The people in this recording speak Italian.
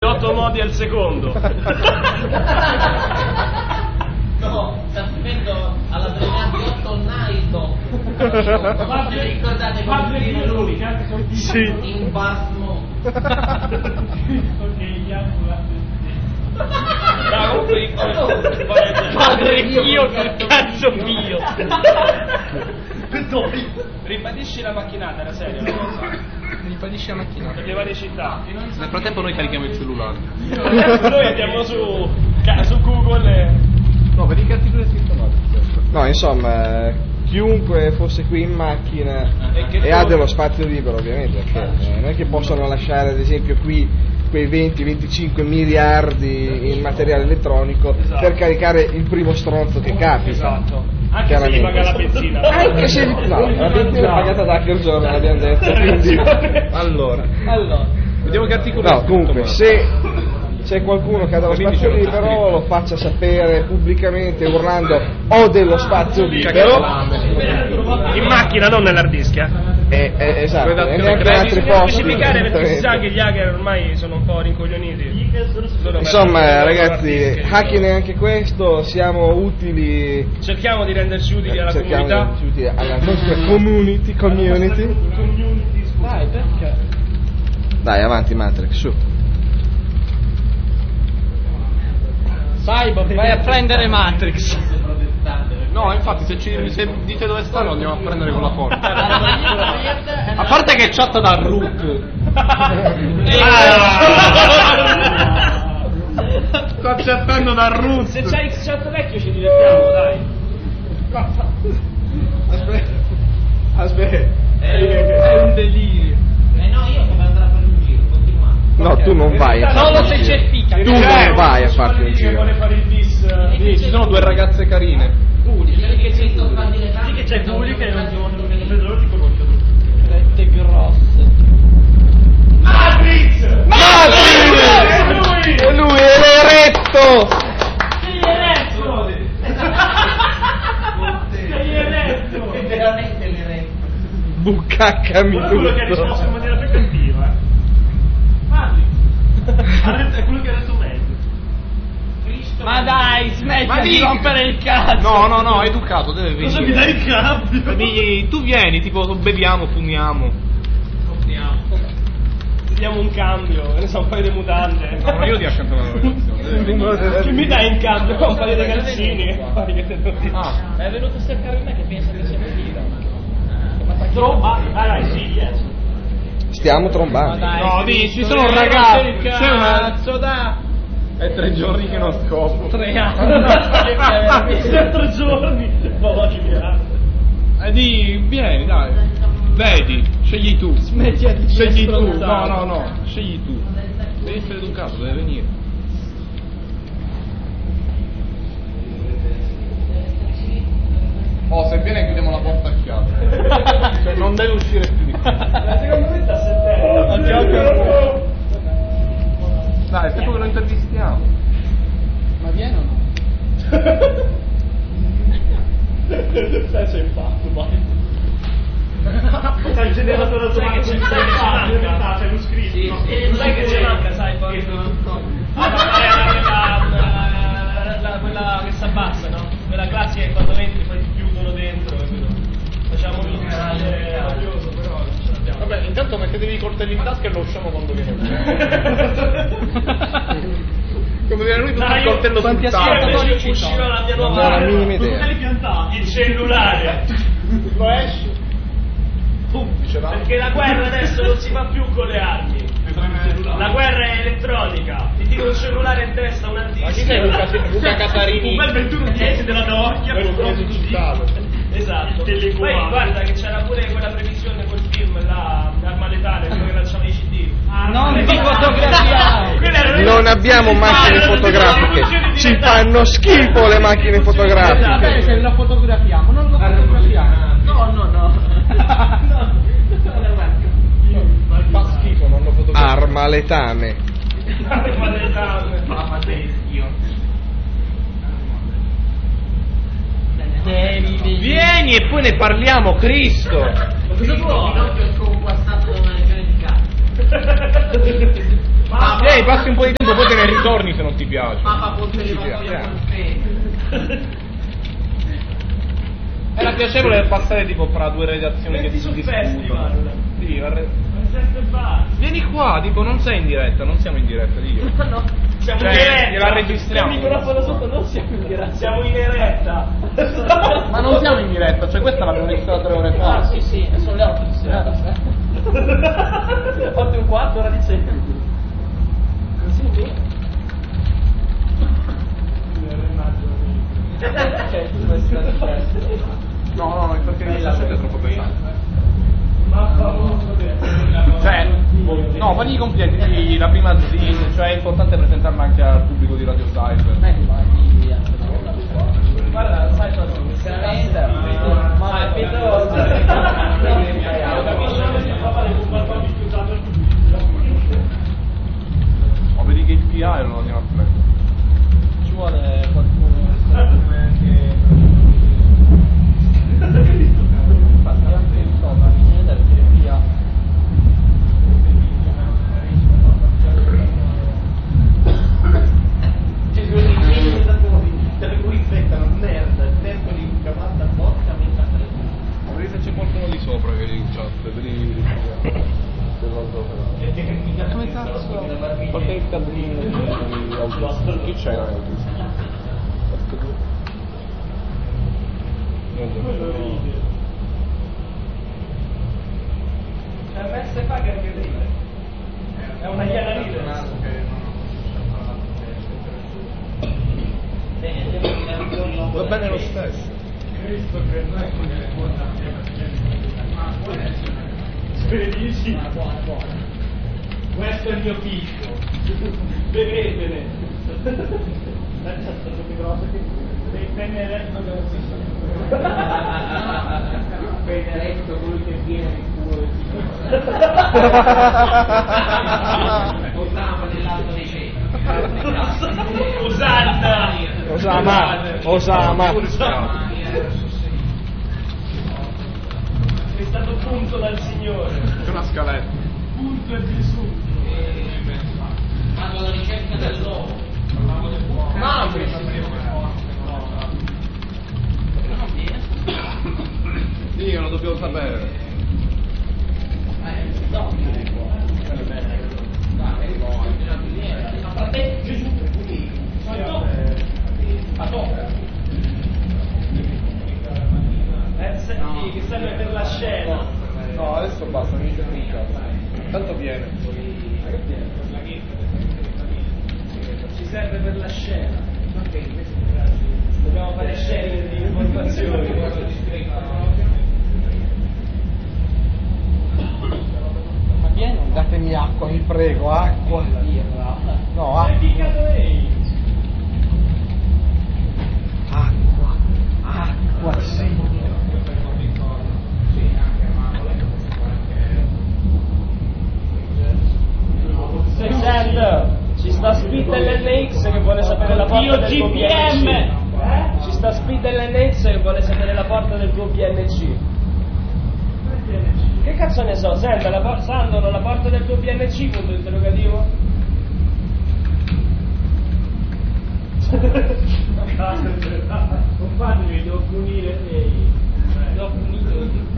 8 modi al secondo. No, sta scrivendo alla Trinità 8 Naido. Ricordate come lui? Sì. In basmo. Padre io che cazzo mio. Ribadisci la macchinata, era seria la cosa. Ribadisci la macchinata. Per le varie città. Nel frattempo noi carichiamo il cellulare. Noi andiamo su Google e... No, vedi che articolo è scritto no. No, insomma, chiunque fosse qui in macchina e ha dello spazio libero, ovviamente, perché non è che possono lasciare, ad esempio, qui quei 20-25 miliardi in materiale elettronico per caricare il primo stronzo che capita. Esatto. Anche se gli paga la benzina. Anche se no, la benzina è pagata da Hackergiorno, l'abbiamo detto, quindi Allora. Vediamo che articolo è no, scritto, comunque, ma- se c'è qualcuno che ha dello Quindi spazio c'è lo libero lo faccia sapere pubblicamente urlando ho dello spazio libero. In macchina, non nell'hard disk, Esatto, e Redazione neanche in crediti, altri bisogna posti. specificare perché si sa esattamente. che gli hacker ormai sono un po' rincoglioniti. Loro Insomma, mettono ragazzi, l'hard disk. hacking è anche questo, siamo utili. Cerchiamo di renderci utili alla Cerchiamo di comunità. renderci utili alla nostra community. Dai, perché? Dai, avanti Matrix, su. Cyborg, vai a prendere Matrix. No, infatti se dite dove sta lo andiamo a prendere con la forza. A parte che chatta da Rook. Sta chattando da Rook. Se c'hai X-Chat vecchio ci divertiamo, dai. Aspetta. È un delirio. No, io come andrò a fare un giro, continuate. No, tu non vai a Solo farti se un c'è giro. fica. Tu non vai a farti un Che giro. vuole fare il bis. Sì, ci sono due ragazze carine. Che c'è tocca dire Sì che c'è Gulli che non vedo l'ora di conoscerlo. Tette grosse. Matrix! Matrix! E lui è l'eretto! Sei eretto! Sei eretto! È veramente l'eretto. Bucaccami Guarda quello che ha tutto. risposto in maniera più cattiva. Matrix! È quello che ha detto meglio. Ma dai, smetti Ma di di- rompere il cazzo. No, è educato, deve venire. Cosa mi dai il cambio? Tu vieni, tipo beviamo, fumiamo. Diamo un cambio, ne so, un paio di mutande. No, io ti lascio cantare la relazione. Che mi dai in cambio? Un paio di calzini. Ah, È venuto a cercare me che pensa che sia mentira. Tromba? Dai, sì, yes. Stiamo trombando. no, ci sono un ragazzo. C'è una. È 3 giorni che non scopo. 3 anni. 4 giorni. No, ci piace. Vieni, dai. Vedi, scegli tu. Smetti di Scegli tu. stronzare. No, scegli tu. Devi essere educato, deve venire. Oh, se viene chiudiamo la porta a chiave. Cioè non deve uscire più di qua. Secondo me sta settendo. Dai, è tempo che lo intervistiamo. Ma viene o no? Adesso è fatto, vai. Sai il generatore automatico ci manca, c'è lo scritto. Sai che ci manca, sai poi. Quella che si abbassa, no? Quella classica che quando entri poi ti chiudono dentro, capito? Facciamo il noioso, però non ce l'abbiamo. Vabbè, intanto mettetevi i coltelli in tasca e lo usciamo quando viene lui. Quando viene lui tutto il coltello sul tavolo. Usciva la mia Non nuova ho la minima idea. il cellulare. Lo esci. Perché la guerra adesso non si fa più con le armi. La guerra è elettronica. Ti tiro un cellulare in testa, un Ma chi anticipo. sei Luca Catarini? Un bel 2110 della Nokia. Esatto. Poi guarda che c'era pure quella previsione quel film là, Arma Letale, quello che lanciava i CD. Non ti fotografiamo. Non abbiamo macchine fotografiche. Ci fanno schifo le macchine fotografiche. Se lo fotografiamo, non lo fotografiamo. No. Fa schifo, non lo fotografiamo. Arma letame. Arma Letale. Mamma teschio. Vieni e poi ne parliamo, Cristo. Cosa vuoi? Pinocchio è sconquastato da una legione di cazzo. passi un po' di tempo, poi te ne ritorni se non ti piace. Ma ponte levatoio Era piacevole passare tipo fra due redazioni che si discutono. Sì, vieni qua, tipo non sei in diretta, non siamo in diretta, dico. No, siamo in diretta. La registriamo. Il microfono sotto, non siamo in diretta. Siamo in eretta. Ma non siamo in diretta, cioè questa l'abbiamo registrata 3 ore fa. Ah, sì, sono le 8. 8:15, ora di cena. Così? No, perché la scelta è troppo pesante. Cioè, no, fagli i complimenti, la prima zin, cioè è importante presentarla anche al pubblico di Radio Cyber. Guarda, sai cosa? Sinceramente, ma Ma vedi che il PA non lo andiamo a prendere. ci vuole qualcuno. Infatti anche il Soma viene dal via. Ci sono i presentatori per cui infettano merda, il tempo di chiamata vodka mentre prende. Ma vedi se c'è qualcuno di sopra che è in chat, vedi Come cazzo? perché il cabino chi c'era? È un messe paga che ride. È una iena ridere. Va bene lo stesso. Spedici. Questo è il mio picco. Bevetene. Beneretto colui che viene il culo del Osama nell'alto dei cieli. Osama. È stato punto dal Signore. C'è una scaletta. Punto e vissuto. Vado alla ricerca dell'uomo. No, sì, lo dobbiamo sapere. A parte Gesù, quindi Senti, che serve per la scena. No, adesso basta, mi dice un cazzo. Tanto viene. Ci serve per la scena. Dobbiamo fare scene di informazioni. Ma vieni, datemi acqua, vi prego, acqua. No, Hai acqua. piccato lei. Acqua, sì. Sento, ci sta Speed LNX che vuole sapere la porta del tuo PNC. Ci sta Speed LNX che vuole sapere la porta del tuo PNC. Che cazzo ne so? Senta, Sandro, la porta del tuo PNC, punto interrogativo? Compadre, mi devo punire lei. Devo punire.